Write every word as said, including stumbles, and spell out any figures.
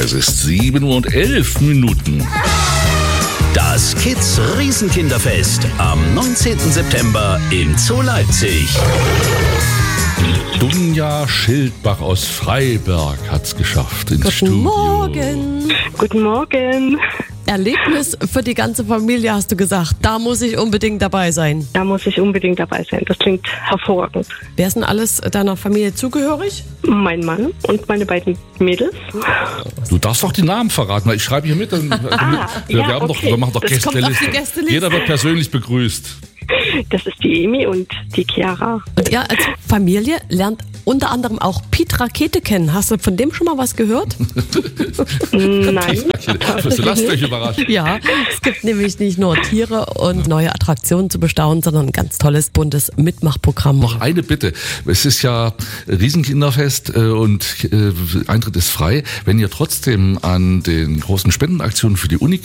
Es ist sieben Uhr und elf Minuten. Das Kids Riesenkinderfest am neunzehnten September im Zoo Leipzig. Dunja Schildbach aus Freiberg hat's geschafft ins Guten Studio. Morgen. Guten Morgen. Erlebnis für die ganze Familie, hast du gesagt. Da muss ich unbedingt dabei sein. Da muss ich unbedingt dabei sein. Das klingt hervorragend. Wer ist denn alles deiner Familie zugehörig? Mein Mann und meine beiden Mädels. Du darfst doch die Namen verraten, weil ich schreibe hier mit. Dann, Ah, wir, ja, werden doch, okay. wir machen doch Das kommt auf Gästeliste. die Gästeliste. Jeder wird persönlich begrüßt. Das ist die Emi und die Chiara. Und ihr als Familie lernt unter anderem auch Piet Rakete kennen. Hast du von dem schon mal was gehört? Nein. Lasst euch überraschen. Ja, es gibt nämlich nicht nur Tiere und neue Attraktionen zu bestaunen, sondern ein ganz tolles, buntes Mitmachprogramm. Noch eine Bitte. Es ist ja Riesenkinderfest äh, und äh, Eintritt ist frei. Wenn ihr trotzdem an den großen Spendenaktionen für die Uni